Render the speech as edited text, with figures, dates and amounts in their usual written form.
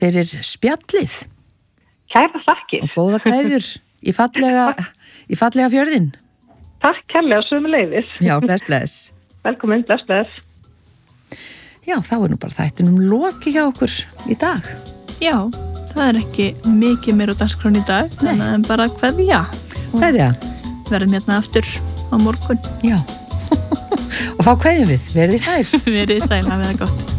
fyrir spjallið. Kæra þakkir. Og góða kveðjur í fallega fjörðin. Takk kærlega sömuleiðis. Já, bless. Velkomin, bless. Já, þá nú bara þættinum lokið hjá okkur í dag. Já, það ekki mikið meira á dagskrán í dag, en bara kveðja. Kveðja. Verðum hérna aftur á morgun. Já. Og þá kveðjum við. Verið sæl. Verið sæl, hafið það gott.